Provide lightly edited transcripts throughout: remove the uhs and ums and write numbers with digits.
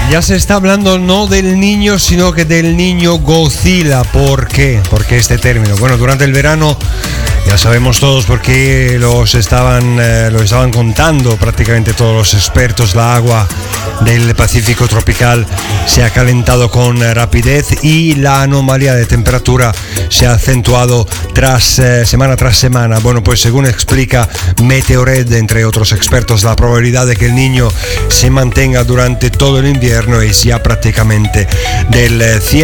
Ya se está hablando no del niño, sino que del niño Godzilla. ¿Por qué? ¿Por qué este término? Bueno, durante el verano ya sabemos todos por qué lo estaban contando prácticamente todos los expertos. La agua del Pacífico tropical se ha calentado con rapidez y la anomalía de temperatura se ha acentuado semana tras semana. Bueno, pues según explica Meteored, entre otros expertos, la probabilidad de que el niño se mantenga durante todo el invierno es ya prácticamente del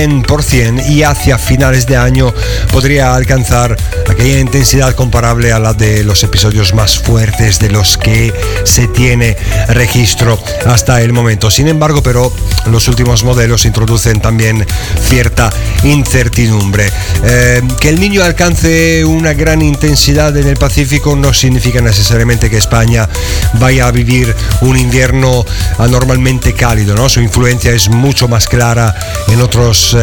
100% y hacia finales de año podría alcanzar aquella intensidad comparable a la de los episodios más fuertes de los que se tiene registro hasta el momento. Sin embargo, pero los últimos modelos introducen también cierta incertidumbre. Que el niño alcance una gran intensidad en el Pacífico no significa necesariamente que España vaya a vivir un invierno anormalmente cálido, ¿no? Su influencia es mucho más clara en otros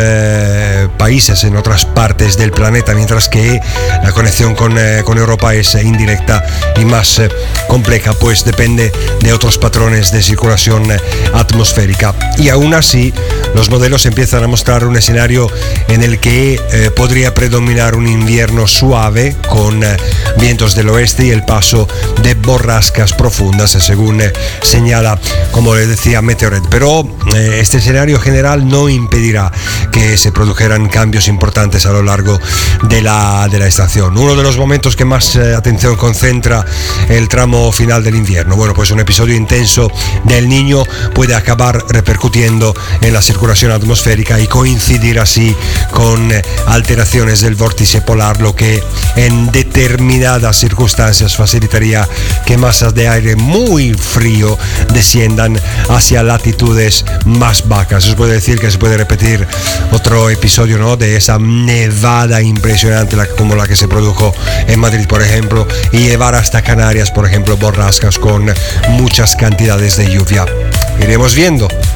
países, en otras partes del planeta, mientras que la conexión con Europa es indirecta y más compleja, pues depende de otros patrones de circulación atmosférica. Y aún así, los modelos empiezan a mostrar un escenario en el que podría predominar un invierno suave con vientos del oeste y el paso de borrascas profundas, según señala, como le decía, Meteored. Pero este escenario general no impedirá que se produjeran cambios importantes a lo largo de la estación. Uno de los momentos que más atención concentra el tramo final del invierno. Bueno, pues un episodio intenso del Niño puede acabar repercutiendo en la circulación atmosférica y coincidir así con alteraciones del vórtice polar, lo que en determinadas circunstancias facilitaría que masas de aire muy frío desciendan hacia latitudes más bajas. Os puedo decir que se puede repetir otro episodio, ¿no?, de esa nevada impresionante como la que se produjo en Madrid, por ejemplo, y llevar hasta Canarias, por ejemplo, borrascas con muchas cantidades de lluvia. Iremos viendo.